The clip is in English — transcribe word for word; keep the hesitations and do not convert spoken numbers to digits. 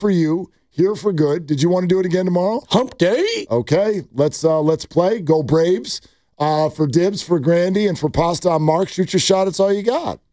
for you. Here for good. Did you want to do it again tomorrow? Hump day. Okay, let's uh, let's play. Go Braves. Uh, for Dibs, for Grandy, and for Pasta on Mark. Shoot your shot. It's all you got.